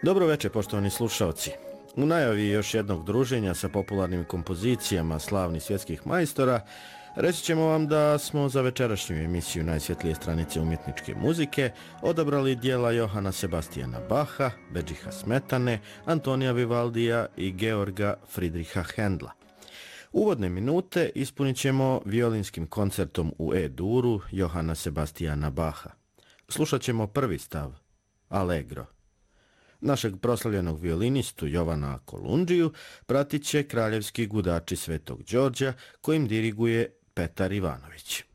Dobro večer, poštovani slušalci. U najavi još jednog druženja sa popularnim kompozicijama slavnih svjetskih majstora, reći ćemo vam da smo za večerašnju emisiju Najsvjetlije stranice umjetničke muzike odabrali dijela Johana Sebastijana Bacha, Bedžiha Smetane, Antonija Vivaldija i Georga Friedricha Händla. Uvodne minute ispunit ćemo violinskim koncertom u E-duru Johana Sebastijana Bacha. Slušat ćemo prvi stav, Allegro. Našeg proslavljenog violinistu Jovana Kolundžiju pratit će kraljevski gudači Svetog Đorđa kojim diriguje Petar Ivanović.